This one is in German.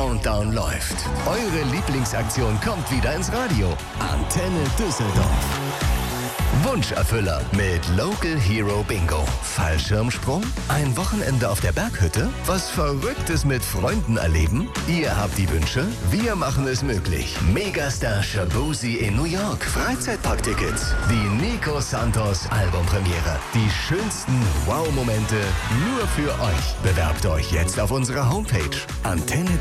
Countdown läuft. Eure Lieblingsaktion kommt wieder ins Radio. Antenne Düsseldorf. Wunscherfüller mit Local Hero Bingo. Fallschirmsprung? Ein Wochenende auf der Berghütte? Was Verrücktes mit Freunden erleben? Ihr habt die Wünsche, wir machen es möglich. Megastar Shaboozey in New York. Freizeitparktickets. Die Nico Santos Albumpremiere. Die schönsten Wow-Momente nur für euch. Bewerbt euch jetzt auf unserer Homepage antenne-düsseldorf.de.